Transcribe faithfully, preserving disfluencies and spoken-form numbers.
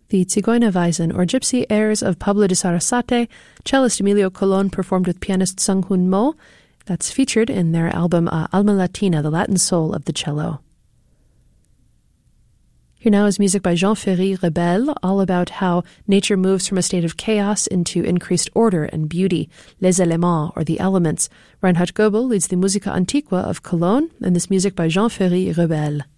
The Zigeunerweisen, or Gypsy Airs of Pablo de Sarasate, cellist Emilio Colon performed with pianist Sung Hoon Mo. That's featured in their album uh, Alma Latina, the Latin Soul of the Cello. Here now is music by Jean Ferry, Rebelle, all about how nature moves from a state of chaos into increased order and beauty, les éléments, or the elements. Reinhard Goebel leads the Musica Antiqua of Cologne, and this music by Jean Ferry, Rebelle.